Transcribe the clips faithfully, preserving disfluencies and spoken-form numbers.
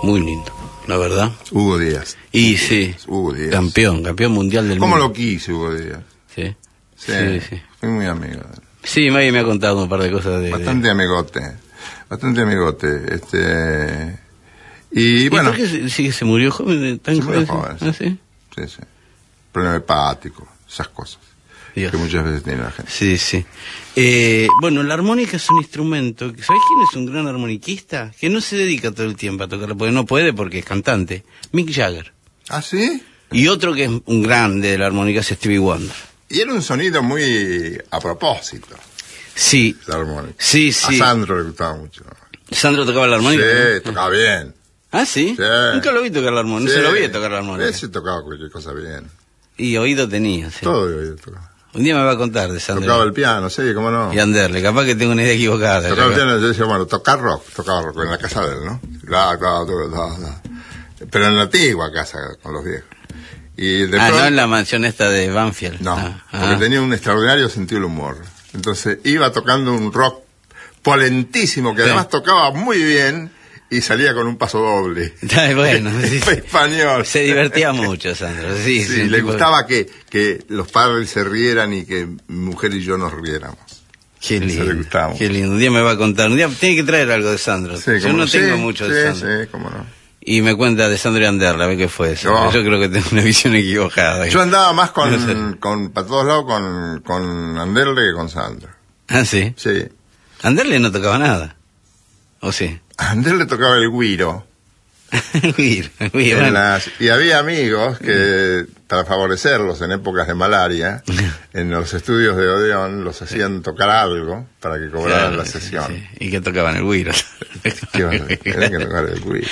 muy lindo, la verdad. Hugo Díaz. Y sí, Hugo Díaz. campeón, campeón mundial del ¿Cómo mundo. lo quise, Hugo Díaz? Sí, Sí, sí, sí. fui muy amigo. Sí, Maggie me ha contado un par de cosas de... Bastante de... amigote, bastante amigote. Este... Y, ¿Y bueno... por qué se, sí, se murió joven? ¿Tan Se murió joven? joven, ¿Ah, sí? Sí, sí. Problema hepático, esas cosas. Dios. Que muchas veces tiene la gente. Sí, sí. Eh, bueno, la armónica es un instrumento. ¿Sabes quién es un gran armoniquista? Que no se dedica todo el tiempo a tocarlo, porque no puede porque es cantante. Mick Jagger. ¿Ah, sí? Y otro que es un grande de la armónica es Stevie Wonder. Y era un sonido muy a propósito, Sí, la armónica. sí, sí. A Sandro le gustaba mucho. ¿Sandro tocaba la armónica? Sí, tocaba bien. ¿Ah, sí? Sí. Nunca lo vi tocar la armónica, Sí. no se lo vi tocar la armónica. Ese tocaba cualquier cosa bien. Y oído tenía, sí. Todo de oído tocaba. Un día me va a contar de Sandro. Tocaba el piano, sí, cómo no. Y Anderle, capaz que tengo una idea equivocada. Tocaba el piano, yo decía, bueno, tocar rock, tocaba rock en la casa de él, ¿no? Claro, claro, claro, claro, claro. Pero en la antigua casa, con los viejos. Y de Ah, pronto, no en la mansión esta de Banfield. no, Ah, porque ah. tenía un extraordinario sentido del humor. Entonces iba tocando un rock polentísimo, que Sí. además tocaba muy bien, y salía con un paso doble. Está bueno, sí. Fue español. Se divertía mucho, Sandro. Sí, Sí, sí, le tipo- gustaba que, que los padres se rieran y que mi mujer y yo nos riéramos. Qué Eso lindo. le gustaba mucho. Qué lindo. Un día me va a contar. Un día tiene que traer algo de Sandro. Sí, Yo cómo no no. tengo Sí, mucho sí, de Sandro. Sí, cómo no. Y me cuenta de Sandro y Anderle, a ver qué fue eso. No. Yo creo que tengo una visión equivocada. Yo andaba más con, No sé. con para todos lados con, con Anderle que con Sandro. Ah, sí. Sí. Anderle no tocaba nada. ¿O sí? A Anderle tocaba el güiro. Mira, mira, En bueno. las- y había amigos que, para favorecerlos en épocas de malaria, en los estudios de Odeón, los hacían tocar algo para que cobraran Claro, la sí, sesión. sí. Y que tocaban el güiro. Qué bueno, era que tocar el güiro.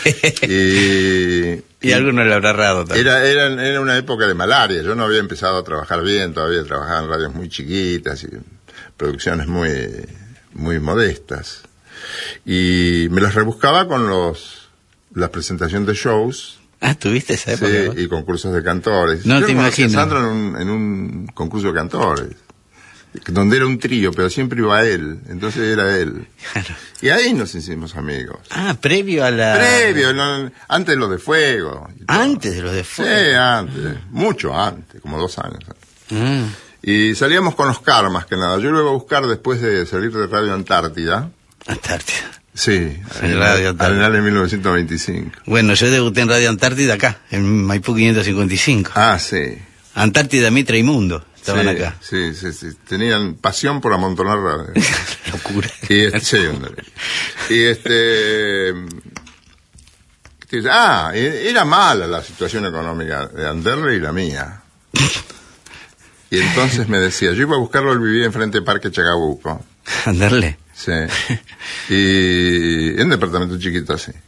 Y, Y alguno le habrá errado también. Era, era, era una época de malaria. Yo no había empezado a trabajar bien, todavía trabajaba en radios muy chiquitas y producciones muy, muy modestas. Y me las rebuscaba con los la presentación de shows, Ah, ¿tuviste esa época? sí, vos? y concursos de cantores. No Yo te conocí a imagino. Sandro en un, en un concurso de cantores, donde era un trío, pero siempre iba él, entonces era él. Claro. Y ahí nos hicimos amigos. Ah, previo a la... Previo, no, antes de lo de Fuego. y todo. Antes de los de Sí, fuego. antes, mucho antes, como dos años. Ah, Y salíamos con los karmas, que nada. Yo lo iba a buscar después de salir de Radio Antártida. Antártida. Sí, Sí, en Radio Antártida. Arenal en mil novecientos veinticinco. Bueno, yo debuté en Radio Antártida acá, en Maipú quinientos cincuenta y cinco. Ah, sí. Antártida, Mitra y Mundo estaban sí, acá. Sí, sí, sí. Tenían pasión por amontonar radio. Locura. Y este, sí, hombre. Y este... ¿qué te- Ah, e- era mala la situación económica de Anderle y la mía. Y entonces me decía, yo iba a buscarlo, él vivía enfrente del Parque Chacabuco. Anderle. Sí. Y en un departamento chiquito así.